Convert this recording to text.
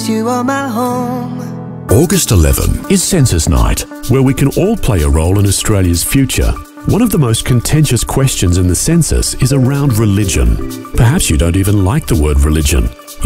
You are my home. August 11 is Census Night, where we can all play a role in Australia's future. One of the most contentious questions in the census is around religion. Perhaps you don't even like the word religion.